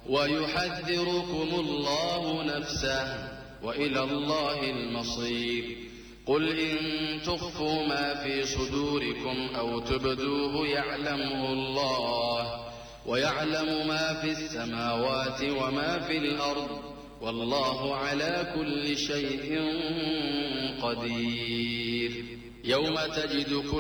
ويحذركم الله نفسه وإلى الله المصير. قل إن تخفوا ما في صدوركم أو تبدوه يعلمه الله ويعلم ما في السماوات وما في الأرض والله على كل شيء قدير. يوم تجد كل